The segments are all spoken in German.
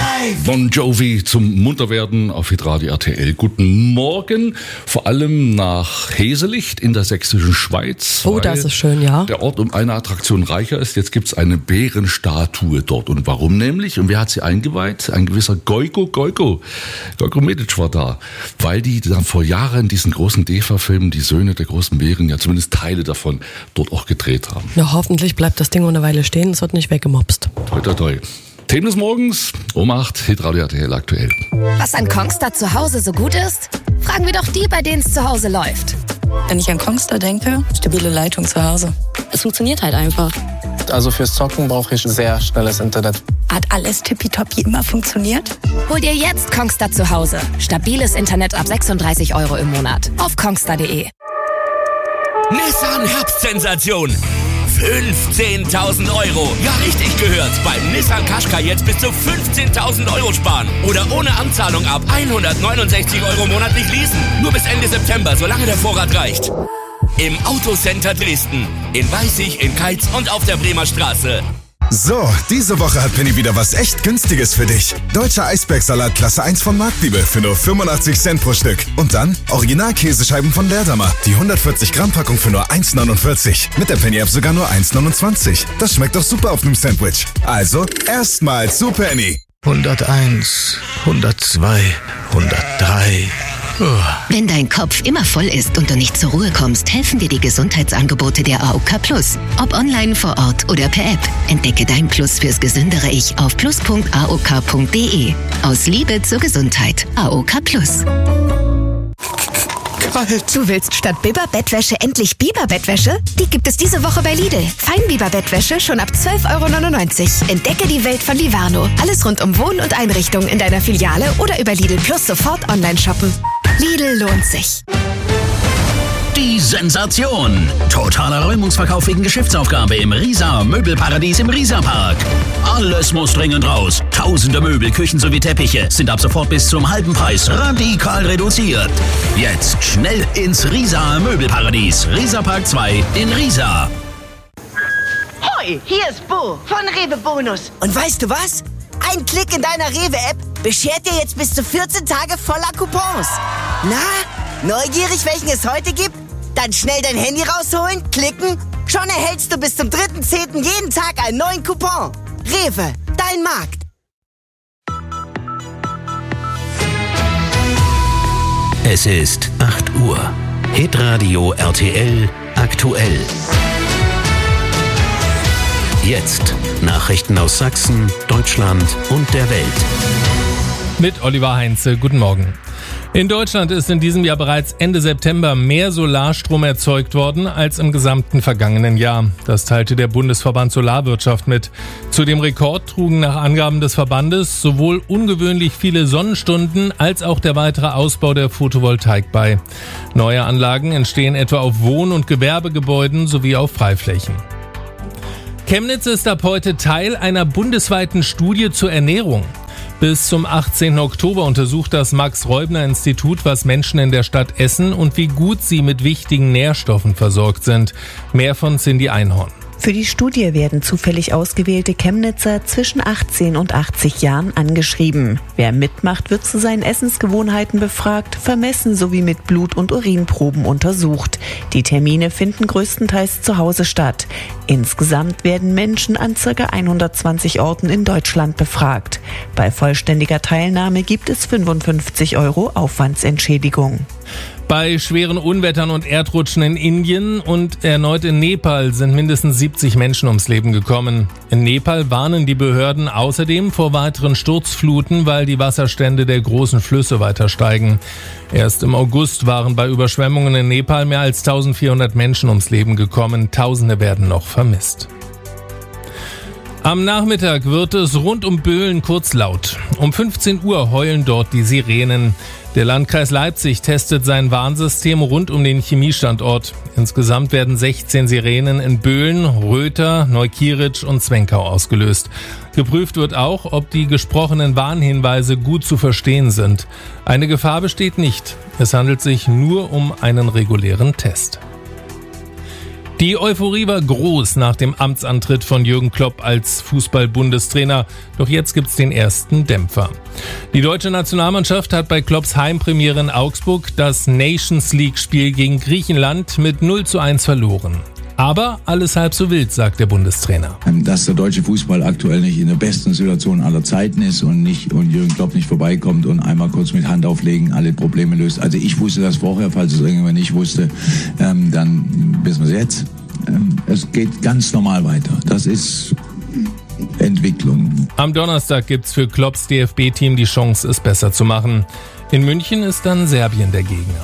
Bon Jovi zum Munterwerden auf Hitradio RTL. Guten Morgen, vor allem nach Heselicht in der sächsischen Schweiz. Oh, das ist schön, ja. Der Ort um eine Attraktion reicher ist. Jetzt gibt's eine Bärenstatue dort. Und warum nämlich? Und wer hat sie eingeweiht? Ein gewisser Gojko Medic war da. Weil die dann vor Jahren diesen großen DEFA-Film, die Söhne der großen Bären, ja zumindest Teile davon, dort auch gedreht haben. Na, hoffentlich bleibt das Ding eine Weile stehen, es wird nicht weggemopst. Toi, toi, toi. Themen des Morgens, um 8, Hitradio RTL aktuell. Was an Kongstar zu Hause so gut ist? Fragen wir doch die, bei denen es zu Hause läuft. Wenn ich an Kongstar denke, stabile Leitung zu Hause. Es funktioniert halt einfach. Also fürs Zocken brauche ich sehr schnelles Internet. Hat alles tippitoppi immer funktioniert? Hol dir jetzt Kongstar zu Hause. Stabiles Internet ab 36 € im Monat. Auf kongstar.de. Nissan Herbstsensation. 15.000 €. Ja, richtig gehört. Beim Nissan Qashqai jetzt bis zu 15.000 € sparen. Oder ohne Anzahlung ab 169 € monatlich leasen. Nur bis Ende September, solange der Vorrat reicht. Im Autocenter Dresden. In Weißig, in Keitz und auf der Bremer Straße. So, diese Woche hat Penny wieder was echt Günstiges für dich. Deutscher Eisbergsalat Klasse 1 von Marktliebe für nur 85 Cent pro Stück. Und dann Original-Käsescheiben von Leerdammer. Die 140 Gramm Packung für nur 1,49. Mit der Penny-App sogar nur 1,29. Das schmeckt doch super auf einem Sandwich. Also, erstmal zu Penny. 101, 102, 103... Wenn dein Kopf immer voll ist und du nicht zur Ruhe kommst, helfen dir die Gesundheitsangebote der AOK Plus. Ob online, vor Ort oder per App. Entdecke dein Plus fürs gesündere Ich auf plus.aok.de. Aus Liebe zur Gesundheit. AOK Plus. Du willst statt Biber-Bettwäsche endlich Biber-Bettwäsche? Die gibt es diese Woche bei Lidl. Feinbiber-Bettwäsche schon ab 12,99 €. Entdecke die Welt von Livarno. Alles rund um Wohn- und Einrichtung in deiner Filiale oder über Lidl Plus sofort online shoppen. Lidl lohnt sich. Die Sensation. Totaler Räumungsverkauf wegen Geschäftsaufgabe im Riesa Möbelparadies im Riesa-Park. Alles muss dringend raus. Tausende Möbel, Küchen sowie Teppiche sind ab sofort bis zum halben Preis radikal reduziert. Jetzt schnell ins Riesa Möbelparadies. Riesa-Park 2 in Riesa. Hoi, hier ist Bo von Rewe Bonus. Und weißt du was? Ein Klick in deiner Rewe-App beschert dir jetzt bis zu 14 Tage voller Coupons. Na, neugierig, welchen es heute gibt? Dann schnell dein Handy rausholen, klicken. Schon erhältst du bis zum 3.10. jeden Tag einen neuen Coupon. Rewe, dein Markt. Es ist 8 Uhr. Hitradio RTL aktuell. Jetzt Nachrichten aus Sachsen, Deutschland und der Welt. Mit Oliver Heinze, guten Morgen. In Deutschland ist in diesem Jahr bereits Ende September mehr Solarstrom erzeugt worden als im gesamten vergangenen Jahr. Das teilte der Bundesverband Solarwirtschaft mit. Zu dem Rekord trugen nach Angaben des Verbandes sowohl ungewöhnlich viele Sonnenstunden als auch der weitere Ausbau der Photovoltaik bei. Neue Anlagen entstehen etwa auf Wohn- und Gewerbegebäuden sowie auf Freiflächen. Chemnitz ist ab heute Teil einer bundesweiten Studie zur Ernährung. Bis zum 18. Oktober untersucht das Max-Reubner-Institut, was Menschen in der Stadt essen und wie gut sie mit wichtigen Nährstoffen versorgt sind. Mehr von Cindy Einhorn. Für die Studie werden zufällig ausgewählte Chemnitzer zwischen 18 und 80 Jahren angeschrieben. Wer mitmacht, wird zu seinen Essensgewohnheiten befragt, vermessen sowie mit Blut- und Urinproben untersucht. Die Termine finden größtenteils zu Hause statt. Insgesamt werden Menschen an ca. 120 Orten in Deutschland befragt. Bei vollständiger Teilnahme gibt es 55 € Aufwandsentschädigung. Bei schweren Unwettern und Erdrutschen in Indien und erneut in Nepal sind mindestens 70 Menschen ums Leben gekommen. In Nepal warnen die Behörden außerdem vor weiteren Sturzfluten, weil die Wasserstände der großen Flüsse weiter steigen. Erst im August waren bei Überschwemmungen in Nepal mehr als 1400 Menschen ums Leben gekommen. Tausende werden noch vermisst. Am Nachmittag wird es rund um Böhlen kurz laut. Um 15 Uhr heulen dort die Sirenen. Der Landkreis Leipzig testet sein Warnsystem rund um den Chemiestandort. Insgesamt werden 16 Sirenen in Böhlen, Röther, Neukieritsch und Zwenkau ausgelöst. Geprüft wird auch, ob die gesprochenen Warnhinweise gut zu verstehen sind. Eine Gefahr besteht nicht. Es handelt sich nur um einen regulären Test. Die Euphorie war groß nach dem Amtsantritt von Jürgen Klopp als Fußball-Bundestrainer. Doch jetzt gibt's den ersten Dämpfer. Die deutsche Nationalmannschaft hat bei Klopps Heimpremiere in Augsburg das Nations League-Spiel gegen Griechenland mit 0:1 verloren. Aber alles halb so wild, sagt der Bundestrainer. Dass der deutsche Fußball aktuell nicht in der besten Situation aller Zeiten ist und Jürgen Klopp nicht vorbeikommt und einmal kurz mit Hand auflegen alle Probleme löst. Also ich wusste das vorher, falls es irgendjemand nicht wusste, dann wissen wir es jetzt. Es geht ganz normal weiter. Das ist Entwicklung. Am Donnerstag gibt's für Klopps DFB-Team die Chance, es besser zu machen. In München ist dann Serbien der Gegner.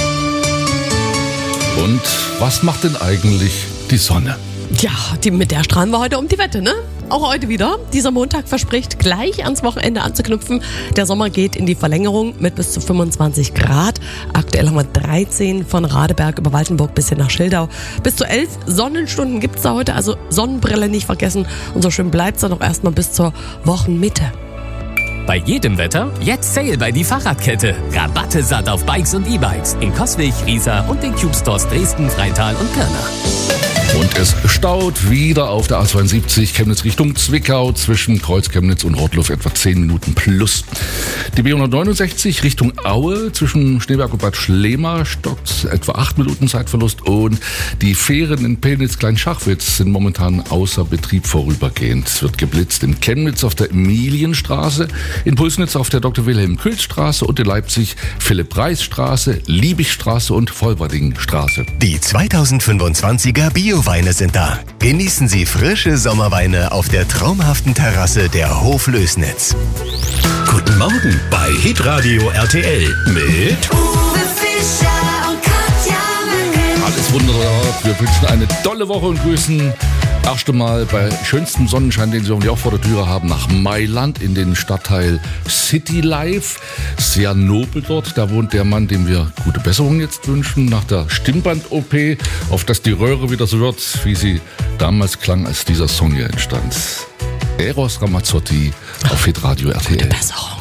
Und was macht denn eigentlich die Sonne? Ja, mit der strahlen wir heute um die Wette, ne? Auch heute wieder. Dieser Montag verspricht, gleich ans Wochenende anzuknüpfen. Der Sommer geht in die Verlängerung mit bis zu 25 Grad. Aktuell haben wir 13 von Radeberg über Waltenburg bis hin nach Schildau. Bis zu 11 Sonnenstunden gibt's da heute, also Sonnenbrille nicht vergessen. Und so schön bleibt's dann noch erstmal bis zur Wochenmitte. Bei jedem Wetter jetzt Sale bei die Fahrradkette. Rabatte satt auf Bikes und E-Bikes in Coswig, Riesa und den Cube Stores Dresden, Freital und Pirna. Und es staut wieder auf der A72 Chemnitz Richtung Zwickau zwischen Kreuz Chemnitz und Rottluff etwa 10 Minuten plus. Die B169 Richtung Aue zwischen Schneeberg und Bad Schlema stockt etwa 8 Minuten Zeitverlust und die Fähren in Pillnitz-Kleinschachwitz sind momentan außer Betrieb vorübergehend. Es wird geblitzt in Chemnitz auf der Emilienstraße, in Pulsnitz auf der Dr.Wilhelm-Külz-Straße und in Leipzig Philipp-Reis-Straße, Liebigstraße und Vollberding-Straße. Die 2025er Bio-Weine sind da. Genießen Sie frische Sommerweine auf der traumhaften Terrasse der Hof Lößnitz. Guten Morgen bei Hitradio RTL mit Uwe Fischer und Katja Möcke. Alles wunderbar. Wir wünschen eine tolle Woche und grüßen erst einmal bei schönstem Sonnenschein, den Sie hoffentlich auch vor der Türe haben, nach Mailand in den Stadtteil City Life. Sehr nobel dort. Da wohnt der Mann, dem wir gute Besserung jetzt wünschen, nach der Stimmband-OP, auf dass die Röhre wieder so wird, wie sie damals klang, als dieser Song hier entstand. Eros Ramazzotti auf Hitradio RTL. Gute Besserung.